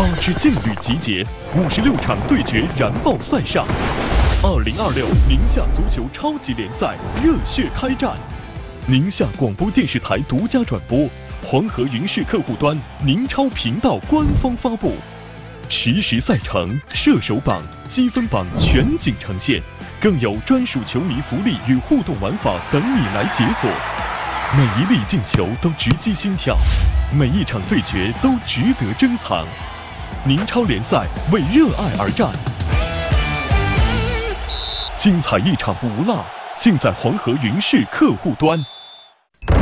8支劲旅集结，56场对决燃爆赛上。2026宁夏足球超级联赛热血开战，宁夏广播电视台独家转播，黄河云视客户端、宁超频道官方发布，实时赛程、射手榜、积分榜全景呈现，更有专属球迷福利与互动玩法等你来解锁。每一粒进球都直击心跳，每一场对决都值得珍藏。宁超联赛为热爱而战，精彩一场不落，尽在黄河云视客户端。